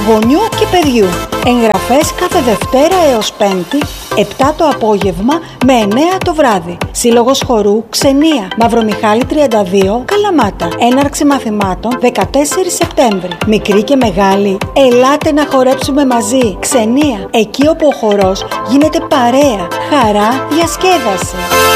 γονιού και παιδιού. Εγγραφές κάθε Δευτέρα έως Πέμπτη, 7 το απόγευμα με 9 το βράδυ. Σύλλογος χορού Ξενία, Μαυρομιχάλη 32, Καλαμάτα. Έναρξη μαθημάτων 14 Σεπτέμβρη. Μικροί και μεγάλοι, ελάτε να χορέψουμε μαζί. Ξενία, εκεί όπου ο χορός γίνεται παρέα, χαρά, διασκέδαση.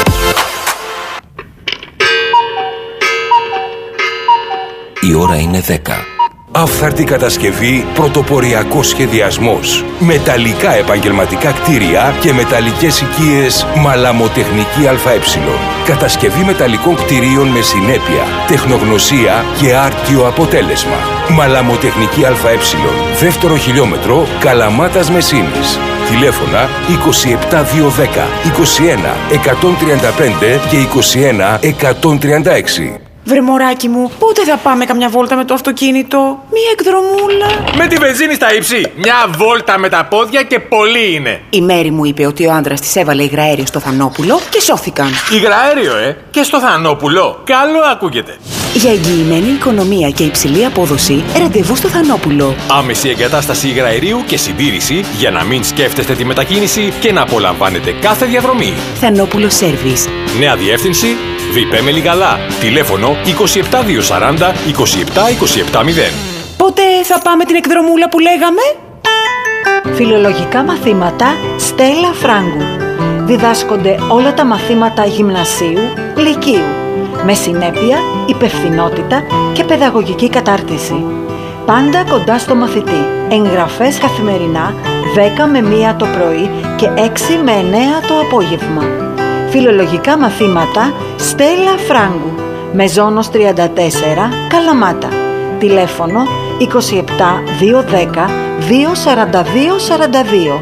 Η ώρα είναι 10. Άφθαρτη κατασκευή, πρωτοποριακός σχεδιασμός. Μεταλλικά επαγγελματικά κτίρια και μεταλλικές οικίες Μαλαμοτεχνική ΑΕ. Κατασκευή μεταλλικών κτιρίων με συνέπεια, τεχνογνωσία και άρτιο αποτέλεσμα. Μαλαμοτεχνική ΑΕ. Δεύτερο χιλιόμετρο, Καλαμάτας Μεσίνης. Τηλέφωνα 27210, 21 135 και 21 136. Βρε μωράκι μου, πότε θα πάμε καμιά βόλτα με το αυτοκίνητο? Μία εκδρομούλα. Με τη βενζίνη στα ύψη. Μια βόλτα με τα πόδια και πολύ είναι. Η Μέρη μου είπε ότι ο άντρας της έβαλε υγραέριο στο Θανόπουλο και σώθηκαν. Υγραέριο, και στο Θανόπουλο. Καλό ακούγεται. Για εγγυημένη οικονομία και υψηλή απόδοση, ραντεβού στο Θανόπουλο. Άμεση εγκατάσταση υγραερίου και συντήρηση για να μην σκέφτεστε τη μετακίνηση και να απολαμβάνετε κάθε διαδρομή. Θανόπουλο Σέρβις. Νέα διεύθυνση Βιπέ Μελιγαλά. Τηλέφωνο 27240 27270. Πότε θα πάμε την εκδρομούλα που λέγαμε? Φιλολογικά μαθήματα Στέλλα Φράγκου. Διδάσκονται όλα τα μαθήματα γυμνασίου, λυκείου, με συνέπεια, υπευθυνότητα και παιδαγωγική κατάρτιση. Πάντα κοντά στο μαθητή. Εγγραφές καθημερινά 10 με 1 το πρωί και 6 με 9 το απόγευμα. Φιλολογικά μαθήματα Στέλλα Φράγκου, Μεζόνος 34, Καλαμάτα. Τηλέφωνο 27 210 242 42.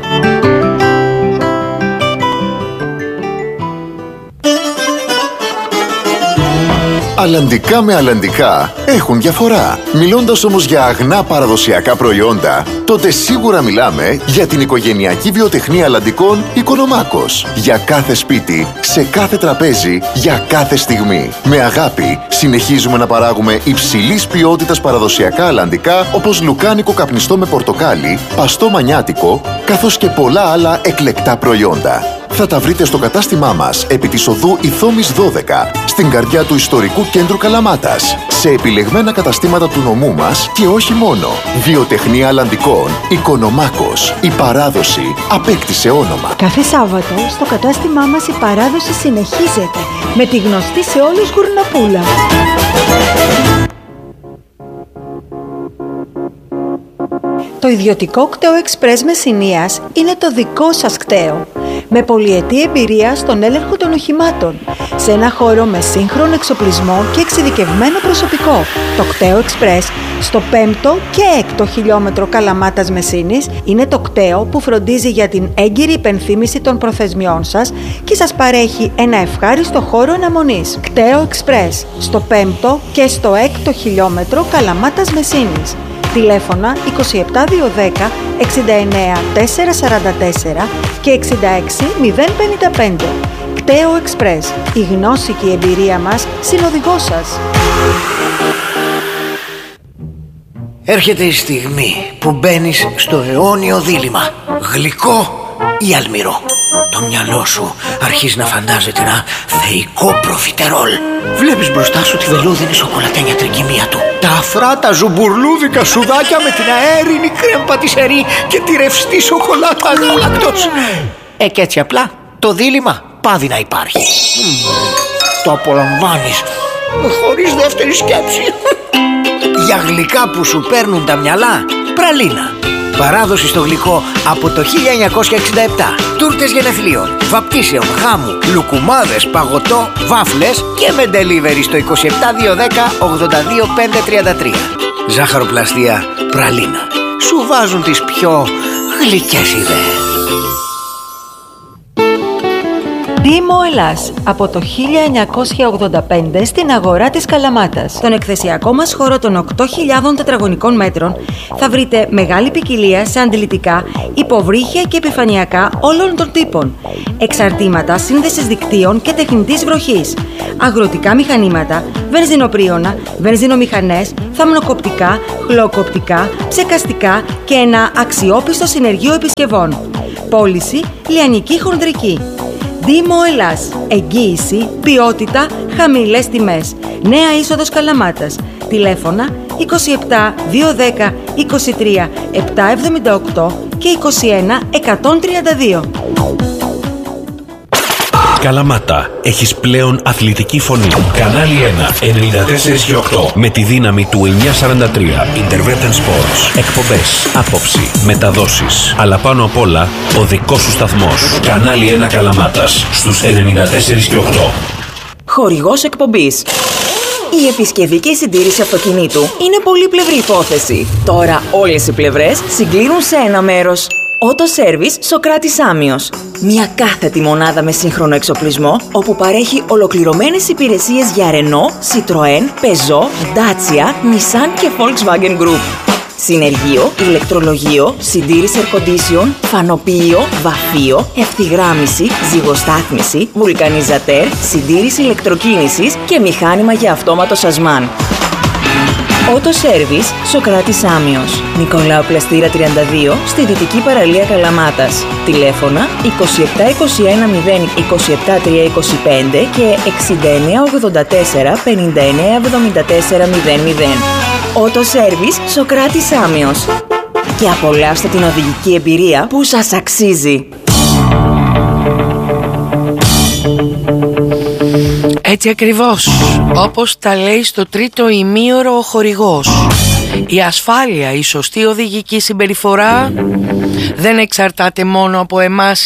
Αλλαντικά με αλλαντικά έχουν διαφορά. Μιλώντας όμως για αγνά παραδοσιακά προϊόντα, τότε σίγουρα μιλάμε για την οικογενειακή βιοτεχνία αλλαντικών Οικονομάκος. Για κάθε σπίτι, σε κάθε τραπέζι, για κάθε στιγμή. Με αγάπη συνεχίζουμε να παράγουμε υψηλής ποιότητας παραδοσιακά αλλαντικά, όπως λουκάνικο καπνιστό με πορτοκάλι, παστό μανιάτικο, καθώς και πολλά άλλα εκλεκτά προϊόντα. Θα τα βρείτε στο κατάστημά μας επί της οδού Ηθόμης 12, στην καρδιά του ιστορικού κέντρου Καλαμάτας, σε επιλεγμένα καταστήματα του νομού μας και όχι μόνο. Βιοτεχνία αλλαντικών Οικονομάκος. Η παράδοση απέκτησε όνομα. Κάθε Σάββατο στο κατάστημά μας η παράδοση συνεχίζεται με τη γνωστή σε όλους γουρνοπούλα. Το ιδιωτικό κτέο Εξπρές Μεσσηνίας είναι το δικό σας κτέο, με πολυετή εμπειρία στον έλεγχο των οχημάτων, σε ένα χώρο με σύγχρονο εξοπλισμό και εξειδικευμένο προσωπικό. Το κτέο Εξπρές στο 5ο και 6ο χιλιόμετρο Καλαμάτας Μεσσήνης είναι το κτέο που φροντίζει για την έγκυρη υπενθύμηση των προθεσμιών σας και σας παρέχει ένα ευχάριστο χώρο αναμονής. Κτέο Εξπρές στο 5ο και στο 6ο χιλιόμετρο Καλαμάτας Μεσσήνης. Τηλέφωνα 27210 69 444 και 66 055. Κτέο Εξπρές. Η γνώση και η εμπειρία μας συνοδηγός σας. Έρχεται η στιγμή που μπαίνεις στο αιώνιο δίλημμα. Γλυκό ή αλμυρό. Το μυαλό σου αρχίζει να φαντάζεται ένα θεϊκό προφιτερόλ. Βλέπεις μπροστά σου τη βελούδινη σοκολατένια τρικυμία του, τα αφράτα ζουμπουρλούδικα σουδάκια με την αέρινη κρέμ πατισερή και τη ρευστή σοκολάτα γάλακτος. Και έτσι απλά το δίλημμα πάβει να υπάρχει. Το απολαμβάνεις χωρίς δεύτερη σκέψη. Για γλυκά που σου παίρνουν τα μυαλά, πραλίνα. Παράδοση στο γλυκό από το 1967. Τούρτες γενεθλίων, βαπτίσεων, γάμου, λουκουμάδες, παγωτό, βάφλες και με delivery στο 27210 82533. Ζάχαροπλαστεία πραλίνα. Σου βάζουν τις πιο γλυκές ιδέες. Δήμο Ελλάς, από το 1985 στην αγορά της Καλαμάτας. Στον εκθεσιακό μας χώρο των 8.000 τετραγωνικών μέτρων θα βρείτε μεγάλη ποικιλία σε αντιλητικά, υποβρύχια και επιφανειακά όλων των τύπων, εξαρτήματα σύνδεσης δικτύων και τεχνητής βροχής, αγροτικά μηχανήματα, βενζινοπρίωνα, βενζινομηχανές, θαμνοκοπτικά, χλωκοπτικά, ψεκαστικά και ένα αξιόπιστο συνεργείο επισκευών. Πώληση λιανική χονδρική. Δήμο Ελλάς. Εγγύηση, ποιότητα, χαμηλές τιμές. Νέα είσοδος Καλαμάτας. Τηλέφωνα 27 210 23 778 και 21 132. Καλαμάτα, έχεις πλέον αθλητική φωνή. Κανάλι 1, 94 και 8. Με τη δύναμη του 943. Intervention Sports. Εκπομπές, άποψη, μεταδόσεις. Αλλά πάνω απ' όλα, ο δικός σου σταθμός. Κανάλι 1 Καλαμάτας, στους 94 και 8. Χορηγός εκπομπής. Η επισκευή και η συντήρηση αυτοκινήτου είναι πολύπλευρη υπόθεση. Τώρα όλες οι πλευρές συγκλίνουν σε ένα μέρος. Auto Service Σοκράτης Άμιος. Μια κάθετη μονάδα με σύγχρονο εξοπλισμό, όπου παρέχει ολοκληρωμένες υπηρεσίες για Renault, Citroën, Peugeot, Dacia, Nissan και Volkswagen Group. Συνεργείο, ηλεκτρολογείο, συντήρηση air condition, φανοποιείο, βαφείο, ευθυγράμμιση, ζυγοστάθμιση, βουλκανιζατέρ, συντήρηση ηλεκτροκίνησης και μηχάνημα για αυτόματο σασμάν. Auto Service Σοκράτης Άμιος. Νικολάου Πλαστήρα 32, στη δυτική παραλία Καλαμάτας. Τηλέφωνα 27 21 0 27 325 και 69 84 59 74 00. Auto Service Σοκράτης Άμιος. Και απολαύστε την οδηγική εμπειρία που σας αξίζει. Έτσι ακριβώς, όπως τα λέει στο τρίτο ημίωρο ο χορηγός. Η ασφάλεια, η σωστή οδηγική συμπεριφορά δεν εξαρτάται μόνο από εμάς,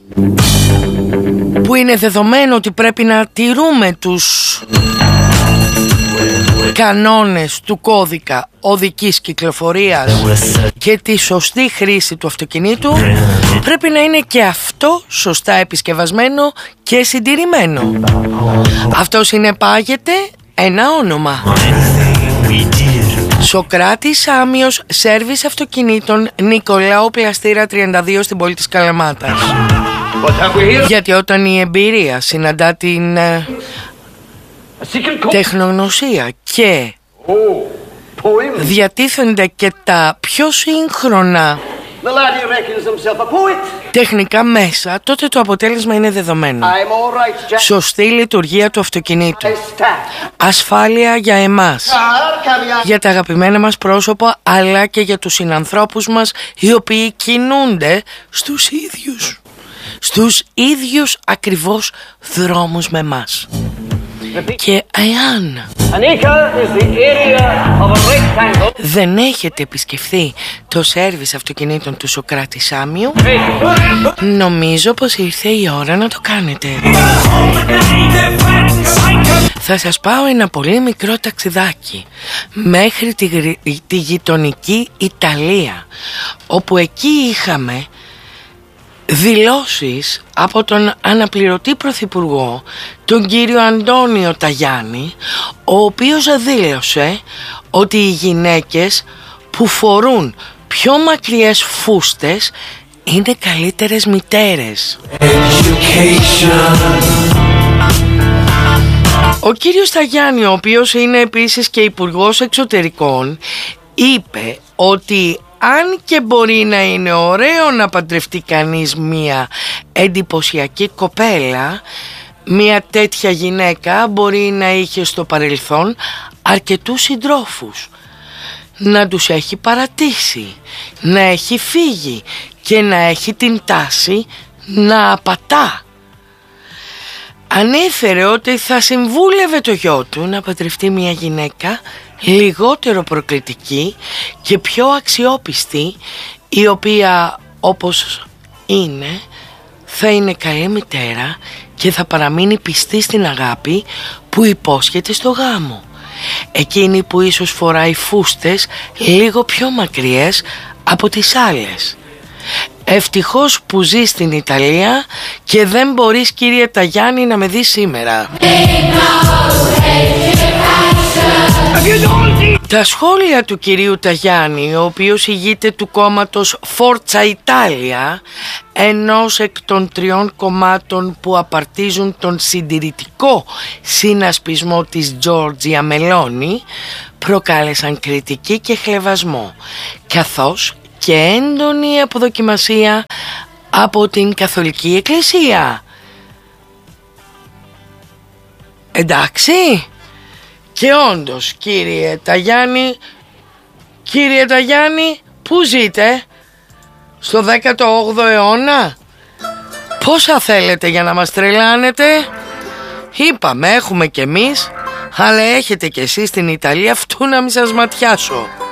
που είναι δεδομένο ότι πρέπει να τηρούμε τους κανόνες του κώδικα οδικής κυκλοφορίας και τη σωστή χρήση του αυτοκινήτου. Πρέπει να είναι και αυτό σωστά επισκευασμένο και συντηρημένο. Αυτό συνεπάγεται ένα όνομα: Σοκράτης Άμιος, σέρβις αυτοκινήτων, Νικολάου Πλαστήρα 32, στην πόλη της Καλαμάτας. Γιατί όταν η εμπειρία συναντά την τεχνογνωσία και διατίθενται και τα πιο σύγχρονα τεχνικά μέσα, τότε το αποτέλεσμα είναι δεδομένο. Σωστή λειτουργία του αυτοκινήτου, ασφάλεια για εμάς, για τα αγαπημένα μας πρόσωπα, αλλά και για τους συνανθρώπους μας, οι οποίοι κινούνται στους ίδιους ακριβώς δρόμους με μας. Και εάν δεν έχετε επισκεφθεί το σέρβις αυτοκινήτων του Σοκράτη Άμιου, νομίζω πως ήρθε η ώρα να το κάνετε. Θα σας πάω ένα πολύ μικρό ταξιδάκι μέχρι τη γειτονική Ιταλία, όπου εκεί είχαμε δηλώσεις από τον αναπληρωτή πρωθυπουργό, τον κύριο Αντώνιο Ταγιάννη, ο οποίος δήλωσε ότι οι γυναίκες που φορούν πιο μακριές φούστες είναι καλύτερες μητέρες. Ο κύριος Ταγιάννη, ο οποίος είναι επίσης και υπουργός εξωτερικών, είπε ότι αν και μπορεί να είναι ωραίο να παντρευτεί κανείς μια εντυπωσιακή κοπέλα, μια τέτοια γυναίκα μπορεί να είχε στο παρελθόν αρκετούς συντρόφους, να τους έχει παρατήσει, να έχει φύγει και να έχει την τάση να απατά. Ανέφερε ότι θα συμβούλευε το γιο του να παντρευτεί μια γυναίκα λιγότερο προκλητική και πιο αξιόπιστη, η οποία όπως είναι θα είναι καλή μητέρα και θα παραμείνει πιστή στην αγάπη που υπόσχεται στο γάμο. Εκείνη που ίσως φοράει φούστες λίγο πιο μακριές από τις άλλες. Ευτυχώς που ζει στην Ιταλία και δεν μπορείς, κύριε Ταγιάννη, να με δεις σήμερα. Τα σχόλια του κυρίου Ταγιάννη, ο οποίος ηγείται του κόμματος Forza Italia, ενός εκ των 3 κομμάτων που απαρτίζουν τον συντηρητικό συνασπισμό της Τζόρτζια Μελόνι, προκάλεσαν κριτική και χλευασμό, καθώς και έντονη αποδοκιμασία από την Καθολική Εκκλησία. Εντάξει? Και όντως, κύριε Ταγιάννη, πού ζείτε? Στο 18ο αιώνα? Πόσα θέλετε για να μας τρελάνετε? Είπαμε, έχουμε κι εμείς, αλλά έχετε κι εσείς στην Ιταλία, αυτού να μην σας ματιάσω.